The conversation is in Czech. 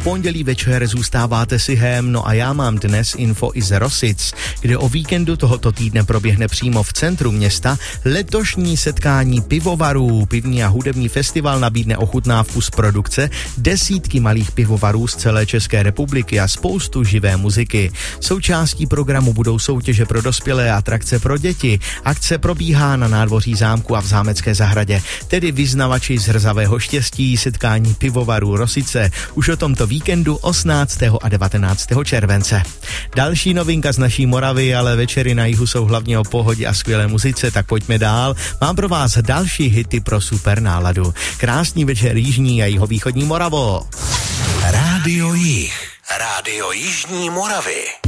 pondělí večer zůstáváte si hem, no a já mám dnes info i z Rosic, kde o víkendu tohoto týdne proběhne přímo v centru města letošní setkání pivovarů. Pivní a hudební festival nabídne ochutnávku z produkce desítky malých pivovarů z celé České republiky a spoustu živé muziky. Součástí programu budou soutěže pro dospělé, atrakce pro děti. Akce probíhá na nádvoří zámku a v zámecké zahradě, tedy vyznavači zrzavého štěstí, setkání pivovarů Rosice už o tomto víkendu 18. a 19. července. Další novinka z naší Moravy, ale večery na jihu jsou hlavně o pohodě a skvělé muzice, tak pojďme dál. Mám pro vás další hity pro super náladu. Krásný večer jižní a jihovýchodní Moravo. Rádio Jih. Rádio Jižní Moravy.